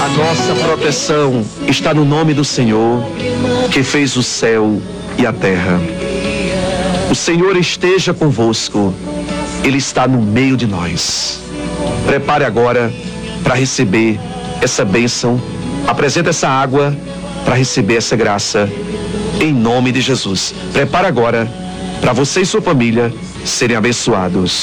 Nossa proteção está no nome do Senhor, que fez o céu e a terra. O Senhor esteja convosco, Ele está no meio de nós. Prepare agora para receber essa bênção. Apresenta essa água para receber essa graça, em nome de Jesus. Prepare agora para você e sua família serem abençoados.